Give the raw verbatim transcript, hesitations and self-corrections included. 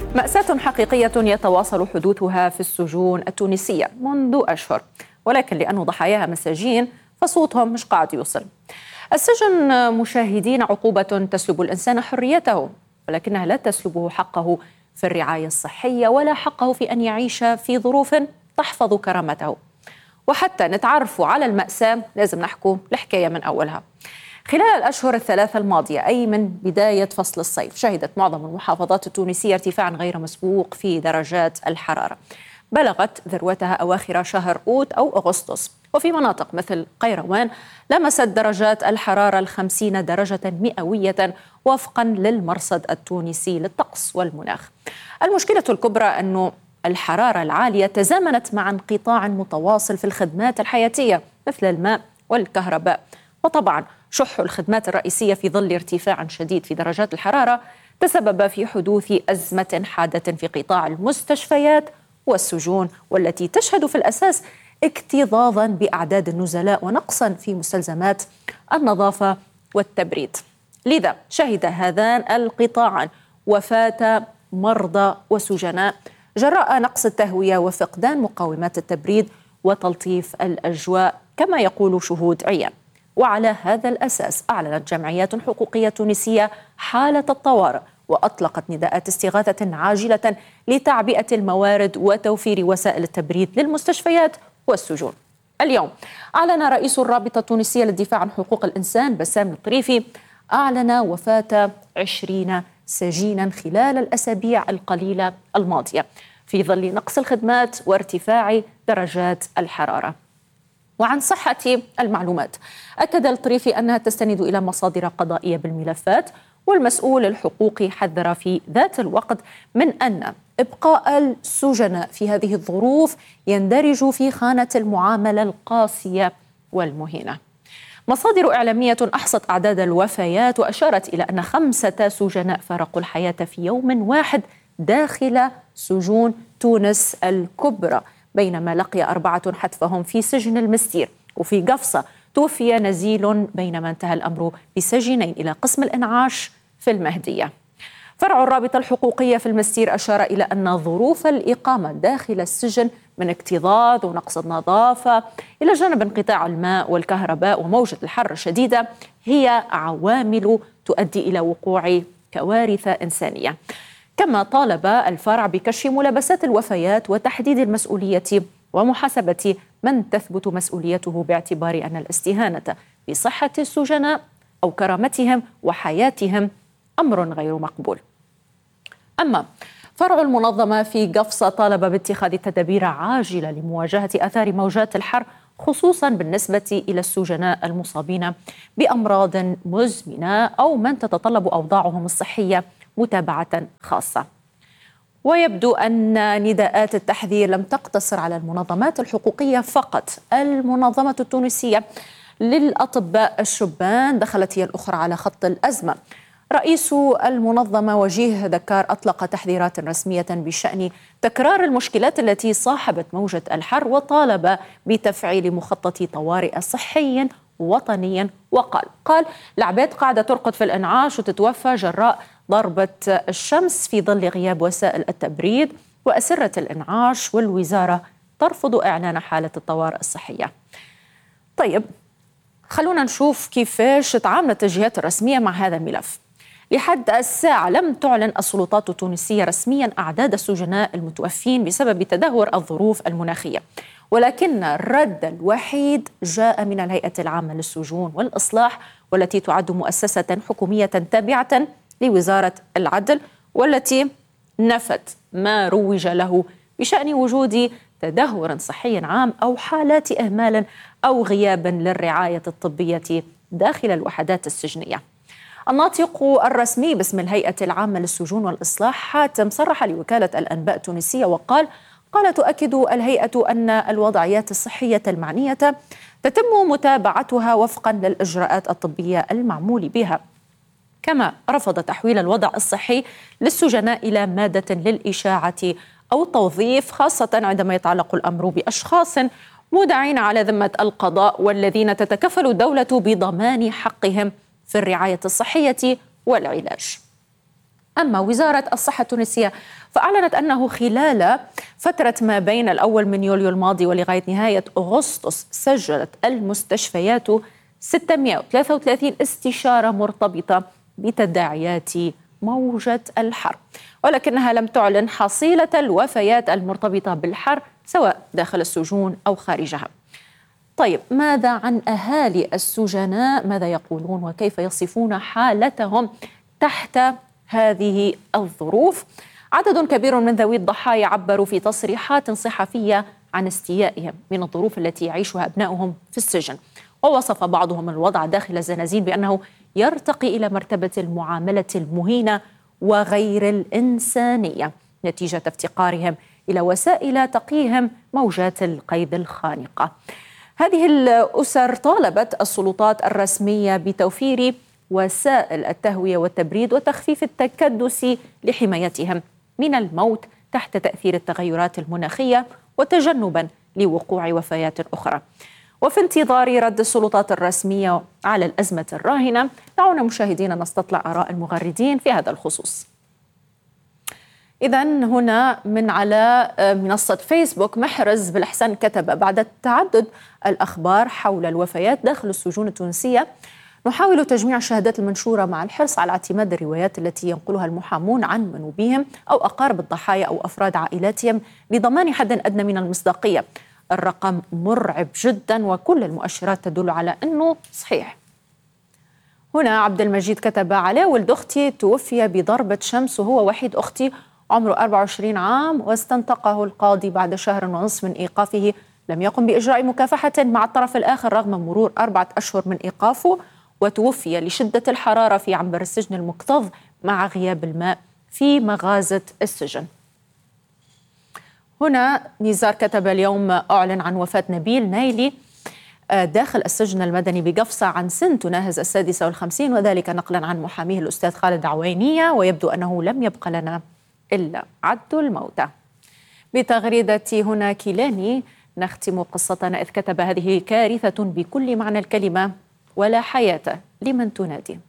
مأساة حقيقية يتواصل حدوثها في السجون التونسية منذ أشهر، ولكن لأن ضحاياها مساجين فصوتهم مش قاعد يوصل. السجن مشاهدين عقوبة تسلب الإنسان حريته، ولكنها لا تسلبه حقه في الرعاية الصحية ولا حقه في أن يعيش في ظروف تحفظ كرامته. وحتى نتعرف على المأساة لازم نحكوا الحكاية من أولها. خلال الأشهر الثلاثة الماضية، أي من بداية فصل الصيف، شهدت معظم المحافظات التونسية ارتفاعا غير مسبوق في درجات الحرارة، بلغت ذروتها أواخر شهر أوت أو أغسطس، وفي مناطق مثل قيروان لمست درجات الحرارة الخمسين درجة مئوية وفقا للمرصد التونسي للطقس والمناخ. المشكلة الكبرى أنه الحرارة العالية تزامنت مع انقطاع متواصل في الخدمات الحياتية مثل الماء والكهرباء، وطبعا شح الخدمات الرئيسية في ظل ارتفاع شديد في درجات الحرارة تسبب في حدوث أزمة حادة في قطاع المستشفيات والسجون، والتي تشهد في الأساس اكتظاظا بأعداد النزلاء ونقصا في مستلزمات النظافة والتبريد. لذا شهد هذان القطاعان وفاة مرضى وسجناء جراء نقص التهوية وفقدان مقومات التبريد وتلطيف الأجواء كما يقول شهود عيان. وعلى هذا الأساس أعلنت جمعيات حقوقية تونسية حالة الطوارئ، وأطلقت نداءات استغاثة عاجلة لتعبئة الموارد وتوفير وسائل التبريد للمستشفيات والسجون. اليوم أعلن رئيس الرابطة التونسية للدفاع عن حقوق الإنسان بسام الطريفي أعلن وفاة عشرين سجينا خلال الأسابيع القليلة الماضية في ظل نقص الخدمات وارتفاع درجات الحرارة. وعن صحة المعلومات، أكد الطريفي أنها تستند إلى مصادر قضائية بالملفات، والمسؤول الحقوقي حذر في ذات الوقت من أن إبقاء السجناء في هذه الظروف يندرج في خانة المعاملة القاسية والمهينة. مصادر إعلامية أحصت أعداد الوفيات وأشارت إلى أن خمسة سجناء فارقوا الحياة في يوم واحد داخل سجون تونس الكبرى، بينما لقي أربعة حتفهم في سجن المستير. وفي قفصة توفي نزيل، بينما انتهى الأمر بسجينين إلى قسم الإنعاش في المهدية. فرع الرابطة الحقوقية في المستير أشار إلى أن ظروف الإقامة داخل السجن من اكتظاظ ونقص النظافة إلى جانب انقطاع الماء والكهرباء وموجة الحر الشديدة هي عوامل تؤدي إلى وقوع كوارث إنسانية. كما طالب الفرع بكشف ملابسات الوفيات وتحديد المسؤولية ومحاسبة من تثبت مسؤوليته، باعتبار أن الاستهانة بصحة السجناء أو كرامتهم وحياتهم أمر غير مقبول. أما فرع المنظمة في قفصة طالب باتخاذ تدابير عاجلة لمواجهة آثار موجات الحر، خصوصا بالنسبة إلى السجناء المصابين بأمراض مزمنة أو من تتطلب أوضاعهم الصحية متابعة خاصة. ويبدو أن نداءات التحذير لم تقتصر على المنظمات الحقوقية فقط. المنظمة التونسية للأطباء الشبان دخلت هي الأخرى على خط الأزمة. رئيس المنظمة وجيه دكار أطلق تحذيرات رسمية بشأن تكرار المشكلات التي صاحبت موجة الحر، وطالب بتفعيل مخطط طوارئ صحي وطني. وقال قال العباد قاعدة ترقد في الإنعاش وتتوفى جراء ضربة الشمس في ظل غياب وسائل التبريد، وأسرة الإنعاش والوزارة ترفض إعلان حالة الطوارئ الصحية. طيب خلونا نشوف كيفاش تعاملت الجهات الرسمية مع هذا الملف. لحد الساعة لم تعلن السلطات التونسية رسميا أعداد السجناء المتوفين بسبب تدهور الظروف المناخية، ولكن الرد الوحيد جاء من الهيئة العامة للسجون والإصلاح، والتي تعد مؤسسة حكومية تابعة لوزارة العدل، والتي نفت ما روج له بشأن وجود تدهور صحي عام أو حالات إهمال أو غياب للرعاية الطبية داخل الوحدات السجنية. الناطق الرسمي باسم الهيئة العامة للسجون والإصلاح حاتم صرح لوكالة الأنباء التونسية وقال قال تؤكد الهيئة أن الوضعيات الصحية المعنية تتم متابعتها وفقا للإجراءات الطبية المعمول بها، كما رفض تحويل الوضع الصحي للسجناء إلى مادة للإشاعة أو التوظيف، خاصة عندما يتعلق الأمر بأشخاص مودعين على ذمة القضاء والذين تتكفل الدولة بضمان حقهم في الرعاية الصحية والعلاج. أما وزارة الصحة التونسية فأعلنت أنه خلال فترة ما بين الأول من يوليو الماضي ولغاية نهاية أغسطس سجلت المستشفيات ستمائة وثلاثة وثلاثين استشارة مرتبطة بتداعيات موجة الحر، ولكنها لم تعلن حصيلة الوفيات المرتبطة بالحر سواء داخل السجون أو خارجها. طيب، ماذا عن أهالي السجناء؟ ماذا يقولون وكيف يصفون حالتهم تحت هذه الظروف؟ عدد كبير من ذوي الضحايا عبروا في تصريحات صحفية عن استيائهم من الظروف التي يعيشها أبنائهم في السجن، ووصف بعضهم الوضع داخل الزنازين بأنه يرتقي إلى مرتبة المعاملة المهينة وغير الإنسانية نتيجة افتقارهم إلى وسائل تقيهم موجات القيد الخانقة. هذه الأسر طالبت السلطات الرسمية بتوفير وسائل التهوية والتبريد وتخفيف التكدس لحمايتهم من الموت تحت تأثير التغيرات المناخية وتجنبا لوقوع وفيات أخرى. وفي انتظار رد السلطات الرسمية على الأزمة الراهنة، دعونا مشاهدينا نستطلع آراء المغردين في هذا الخصوص. إذن هنا من على منصة فيسبوك محرز بالحسن كتب: بعد تعدد الأخبار حول الوفيات داخل السجون التونسية نحاول تجميع الشهادات المنشورة مع الحرص على اعتماد الروايات التي ينقلها المحامون عن منوبيهم أو أقارب الضحايا أو أفراد عائلاتهم لضمان حد أدنى من المصداقية. الرقم مرعب جدا وكل المؤشرات تدل على أنه صحيح. هنا عبد المجيد كتب: على ولد أختي توفي بضربة شمس وهو وحيد أختي عمره أربعة وعشرين عام، واستنطقه القاضي بعد شهر ونصف من إيقافه. لم يقم بإجراء مكافحة مع الطرف الآخر رغم مرور أربعة أشهر من إيقافه، وتوفي لشدة الحرارة في عنبر السجن المكتظ مع غياب الماء في مغازة السجن. هنا نزار كتب: اليوم أعلن عن وفاة نبيل نايلي داخل السجن المدني بقفصة عن سن تناهز السادسة والخمسين، وذلك نقلا عن محاميه الأستاذ خالد عوينية، ويبدو أنه لم يبق لنا إلا عد الموتى. بتغريدة هنا كيلاني نختم قصتنا، إذ كتب: هذه كارثة بكل معنى الكلمة ولا حياة لمن تنادي.